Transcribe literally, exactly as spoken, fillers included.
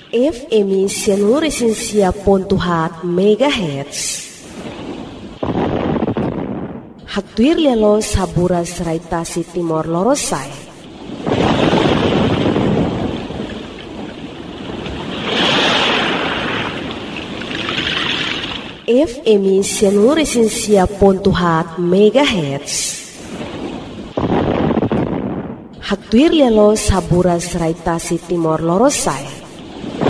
F M Sianu Resensia Pontuhat Megahertz. Haktuir lelo saburas raitasi Timor Lorosai. F M Sianu Resensia Pontuhat Megahertz. Haktuir lelo saburas raitasi Timor Lorosai.